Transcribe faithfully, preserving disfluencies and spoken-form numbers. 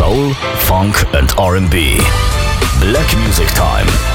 soul, funk and R and B. Black Music Time.